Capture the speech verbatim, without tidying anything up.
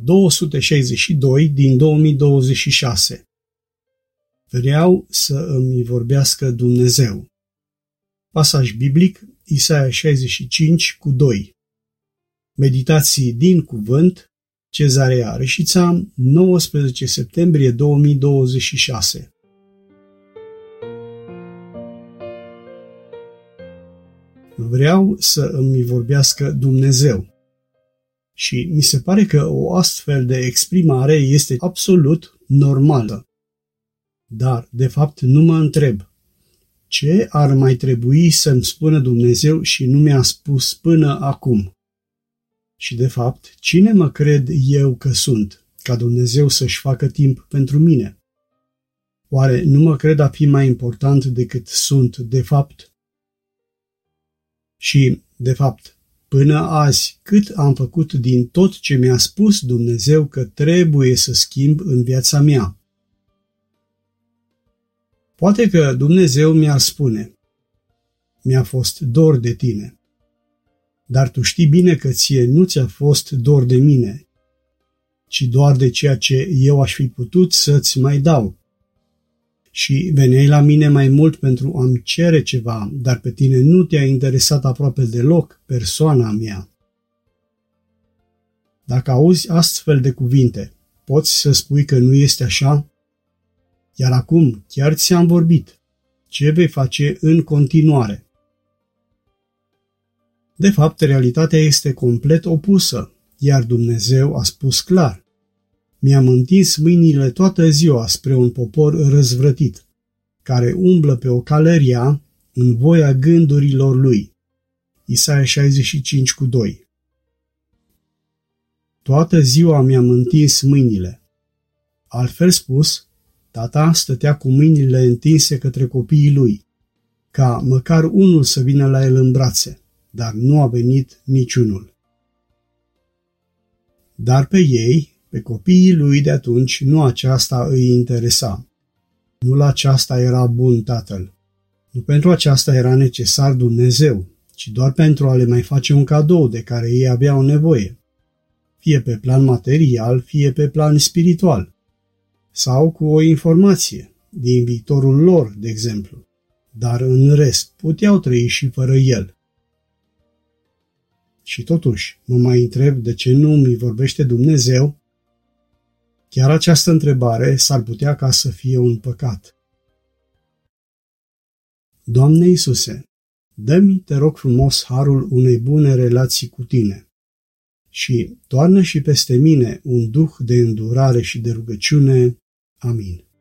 două sute șaizeci și doi din două mii douăzeci și șase. Vreau să îmi vorbească Dumnezeu. Pasaj biblic, Isaia șaizeci și cinci cu doi. Meditații din cuvânt, Cezarea Reșița, nouăsprezece septembrie două mii douăzeci și șase. Vreau să îmi vorbească Dumnezeu. Și mi se pare că o astfel de exprimare este absolut normală. Dar, de fapt, nu mă întreb. Ce ar mai trebui să-mi spună Dumnezeu și nu mi-a spus până acum? Și, de fapt, cine mă cred eu că sunt, ca Dumnezeu să-și facă timp pentru mine? Oare nu mă cred a fi mai important decât sunt, de fapt? Și, de fapt, până azi, cât am făcut din tot ce mi-a spus Dumnezeu că trebuie să schimb în viața mea? Poate că Dumnezeu mi-ar spune: mi-a fost dor de tine. Dar tu știi bine că ție nu ți-a fost dor de mine, ci doar de ceea ce eu aș fi putut să-ți mai dau. Și veneai la mine mai mult pentru a-mi cere ceva, dar pe tine nu te-a interesat aproape deloc persoana mea. Dacă auzi astfel de cuvinte, poți să spui că nu este așa? Iar acum chiar ți-am vorbit. Ce vei face în continuare? De fapt, realitatea este complet opusă, iar Dumnezeu a spus clar: mi-am întins mâinile toată ziua spre un popor răzvrătit, care umblă pe o cale rea în voia gândurilor lui. Isaia șaizeci și cinci cu doi. Toată ziua mi-am întins mâinile. Altfel spus, tata stătea cu mâinile întinse către copiii lui, ca măcar unul să vină la el în brațe, dar nu a venit niciunul. Dar pe ei, pe copiii lui de atunci, nu aceasta îi interesa. Nu la aceasta era bun tatăl. Nu pentru aceasta era necesar Dumnezeu, ci doar pentru a le mai face un cadou de care ei aveau nevoie, fie pe plan material, fie pe plan spiritual, sau cu o informație din viitorul lor, de exemplu, dar în rest puteau trăi și fără el. Și totuși, mă mai întreb de ce nu mi vorbește Dumnezeu? Chiar această întrebare s-ar putea ca să fie un păcat. Doamne Iisuse, dă-mi, te rog frumos, harul unei bune relații cu Tine și toarnă și peste mine un duh de îndurare și de rugăciune. Amin.